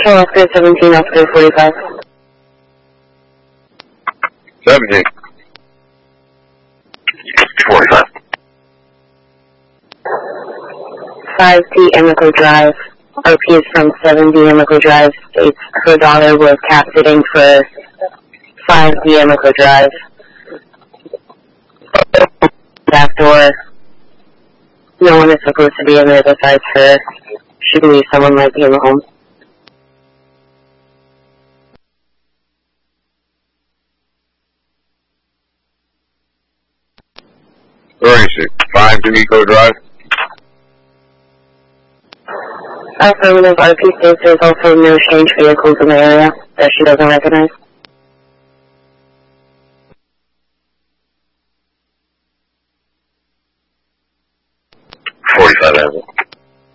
Central Oscar 17, Oscar 45. 17. 45. 5D Emeco Drive. RPs from 7D Emeco Drive states her daughter was cat sitting for 5D Emeco Drive. Back door. No one is supposed to be in there besides her. She believes someone might be in the home. Where is she? 5 D'Amico Drive? Affirmative. RP states there's also no strange vehicles in the area that she doesn't recognize.